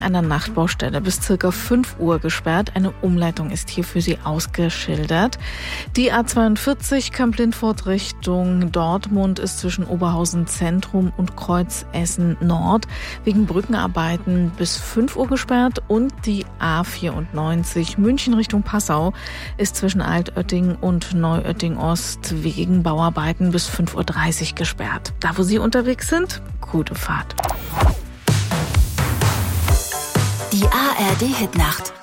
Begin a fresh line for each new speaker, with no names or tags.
Einer Nachtbaustelle bis ca. 5 Uhr gesperrt. Eine Umleitung ist hier für Sie ausgeschildert. Die A42 Kamp-Lintfort Richtung Dortmund ist zwischen Oberhausen Zentrum und Kreuz Essen Nord wegen Brückenarbeiten bis 5 Uhr gesperrt. Und die A94 München Richtung Passau ist zwischen Altötting und Neuötting Ost wegen Bauarbeiten bis 5.30 Uhr gesperrt. Da, wo Sie unterwegs sind, gute Fahrt.
Die ARD Hitnacht.